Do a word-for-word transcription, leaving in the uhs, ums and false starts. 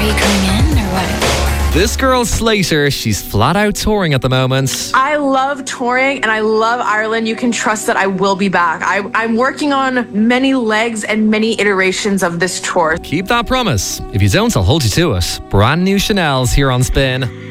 Are you coming in or what? This girl Slater, she's flat out touring at the moment. I love touring and I love Ireland. You can trust that I will be back. I, I'm working on many legs and many iterations of this tour. Keep that promise. If you don't, I'll hold you to it. Brand new Chanel's here on Spin.